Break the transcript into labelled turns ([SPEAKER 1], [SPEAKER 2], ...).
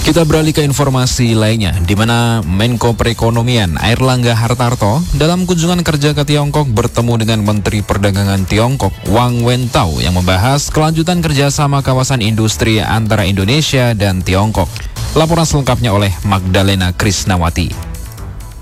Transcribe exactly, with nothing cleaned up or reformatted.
[SPEAKER 1] Kita beralih ke informasi lainnya, di mana Menko Perekonomian Airlangga Hartarto dalam kunjungan kerja ke Tiongkok bertemu dengan Menteri Perdagangan Tiongkok Wang Wentao yang membahas kelanjutan kerjasama kawasan industri antara Indonesia dan Tiongkok. Laporan selengkapnya oleh Magdalena Krisnawati.